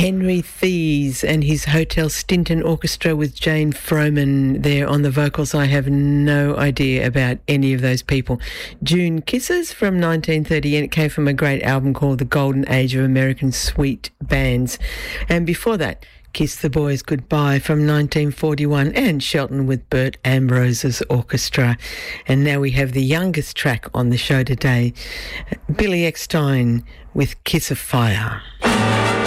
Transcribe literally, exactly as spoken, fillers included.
Henry Thies and his Hotel Stinton Orchestra with Jane Froman there on the vocals. I have no idea about any of those people. June Kisses from nineteen thirty, and it came from a great album called The Golden Age of American Sweet Bands. And before that, Kiss the Boys Goodbye from nineteen forty-one, and Shelton with Bert Ambrose's orchestra. And now we have the youngest track on the show today, Billy Eckstine with Kiss of Fire.